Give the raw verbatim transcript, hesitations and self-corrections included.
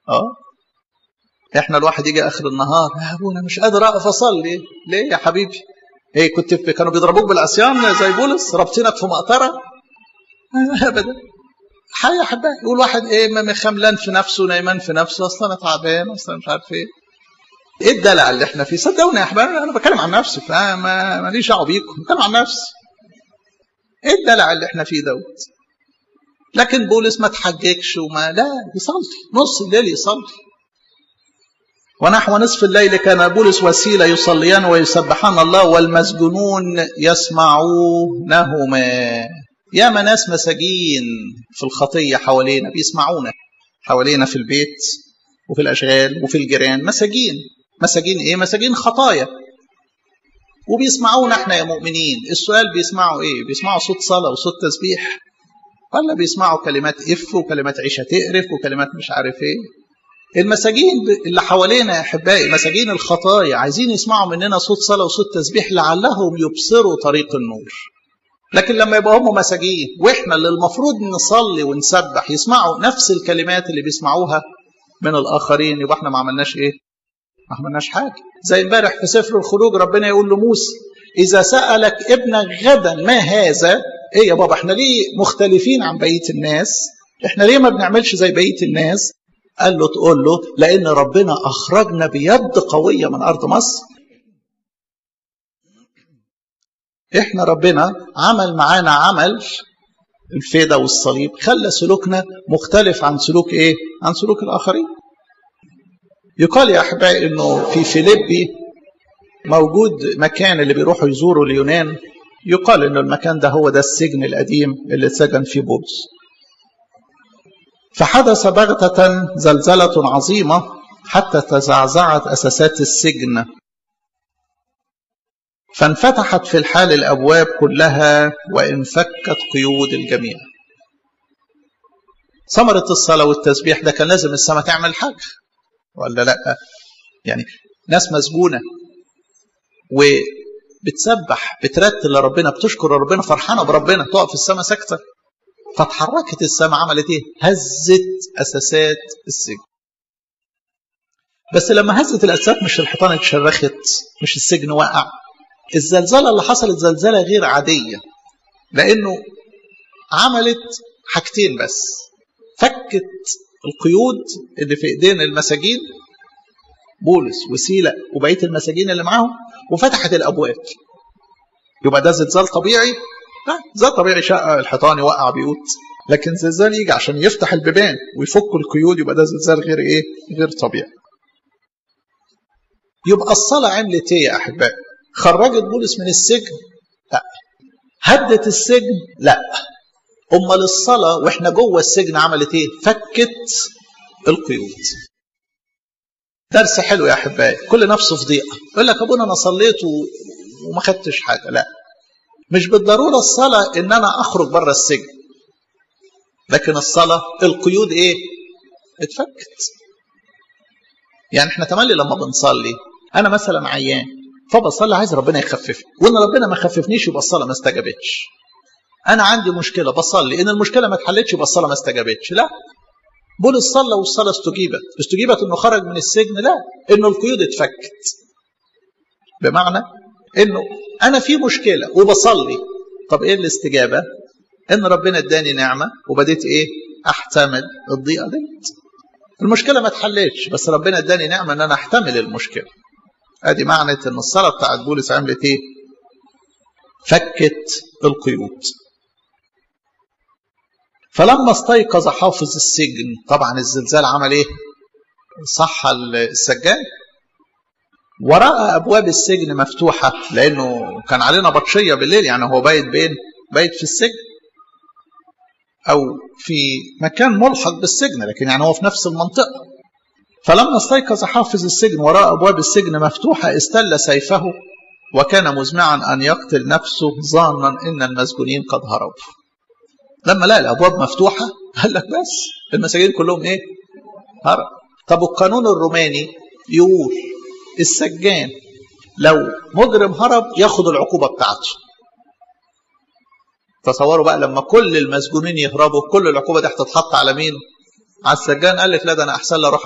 اه احنا الواحد يجي اخر النهار يا ابونا مش قادر اقف اصلي. ليه يا حبيبي؟ ايه كنت كانوا بيضربوك بالعصيان زي بولس رابطينك في مقطره؟ ابدا. حي يا حبايبي يقول واحد ايه خملان في نفسه نايمان في نفسه اصلا انا تعبان اصلا مش عارف ايه. ايه الدلع اللي احنا فيه؟ صدقوني يا احبابي انا بتكلم عن نفسي فما ماليش دعوه بيكم بتكلم عن نفسي. ايه الدلع اللي احنا فيه دوت؟ لكن بولس ما تحججش وما لا يصلي نص الليل يصلي. ونحو نصف الليل كان بولس وسيلة يصليان ويسبحان الله والمسجونون يسمعونهما. يا ناس مساجين في الخطية حوالينا بيسمعونا حوالينا في البيت وفي الأشغال وفي الجيران مساجين. مساجين ايه؟ مساجين خطايا وبيسمعونا احنا يا مؤمنين. السؤال بيسمعوا ايه؟ بيسمعوا صوت صلاة وصوت تسبيح ولا بيسمعوا كلمات اف وكلمات عيشة تقرف وكلمات مش عارف ايه؟ المساجين اللي حوالينا يا احبائي مساجين الخطايا عايزين يسمعوا مننا صوت صلاة وصوت تسبيح لعلهم يبصروا طريق النور. لكن لما يبقى هم مساجين واحنا اللي المفروض نصلي ونسبح يسمعوا نفس الكلمات اللي بيسمعوها من الاخرين يبقى احنا ما عملناش ايه؟ ما عملناش حاجه. زي امبارح في سفر الخروج ربنا يقول لموسى اذا سالك ابنك غدا ما هذا؟ ايه يا بابا احنا ليه مختلفين عن بقيه الناس؟ احنا ليه ما بنعملش زي بقيه الناس؟ قال له تقول له لان ربنا اخرجنا بيد قويه من ارض مصر. احنا ربنا عمل معانا عمل الفدا والصليب خلى سلوكنا مختلف عن سلوك ايه؟ عن سلوك الاخرين. يقال يا احبائي انه في فيليبي موجود مكان اللي بيروحوا يزوروا اليونان. يقال انه المكان ده هو ده السجن القديم اللي اتسجن فيه بولس. فحدث بغتة زلزلة عظيمة حتى تزعزعت اساسات السجن فانفتحت في الحال الابواب كلها وانفكت قيود الجميع. ثمرة الصلاة والتسبيح ده كان لازم السماء تعمل حاجة ولا لا؟ يعني ناس مسجونة وبتسبح بترتل لربنا بتشكر ربنا فرحانة بربنا تقف السماء ساكتة. فتحركت السماء عملت ايه؟ هزت اساسات السجن. بس لما هزت الاساسات مش الحيطان اتشرخت مش السجن وقع. الزلزلة اللي حصلت زلزلة غير عادية لانه عملت حاجتين بس. فكت القيود اللي في ايدين المساجين بولس وسيلة وبقية المساجين اللي معاهم وفتحت الابواب. يبقى ده زلزال طبيعي؟ لا زلزال طبيعي شق الحيطان يوقع بيوت. لكن زلزال يجي عشان يفتح البيبان ويفك القيود يبقى ده زلزال غير ايه؟ غير طبيعي. يبقى الصلاة عملت ايه يا احبائي؟ خرجت بولس من السجن؟ لا. هدت السجن؟ لا. امال الصلاة واحنا جوه السجن عملت ايه؟ فكت القيود. درس حلو يا احبائي. كل نفسه في ضيقه يقول لك ابونا انا صليت وما خدتش حاجه. لا مش بالضروره الصلاه ان انا اخرج بره السجن لكن الصلاه القيود ايه؟ اتفكت. يعني احنا تملي لما بنصلي انا مثلا عيان فبصلي عايز ربنا يخففني وان ربنا ما خففنيش يبقى الصلاه ما استجابتش. انا عندي مشكله بصلي ان المشكله ما اتحلتش يبقى الصلاه ما استجابتش. لا بولس صلى والصلاه استجيبت. استجيبت انه خرج من السجن؟ لا انه القيود اتفكت. بمعنى انه انا في مشكله وبصلي. طب ايه الاستجابه؟ ان ربنا اداني نعمه وبديت ايه؟ احتمل الضيقه دي. المشكله ما اتحلتش بس ربنا اداني نعمه ان انا احتمل المشكله. ادي معنى ان الصلاه بتاعت بولس عملت ايه؟ فكت القيود. فلما استيقظ حافظ السجن طبعا الزلزال عمل ايه؟ صح السجان ورأى ابواب السجن مفتوحه لانه كان علينا بطشيه بالليل. يعني هو بايت بين بايت في السجن او في مكان ملحق بالسجن لكن يعني هو في نفس المنطقه. فلما استيقظ حافظ السجن ورأى ابواب السجن مفتوحه استل سيفه وكان مزمعا ان يقتل نفسه ظانا ان المسجونين قد هربوا. لما لقى الابواب مفتوحه قال لك بس المساجين كلهم ايه؟ هرب. طب القانون الروماني يقول السجان لو مجرم هرب ياخد العقوبه بتاعته. تصوروا بقى لما كل المسجونين يهربوا كل العقوبه دي هتتحط على مين؟ على السجان. قال لك لا ده انا احسن لي اروح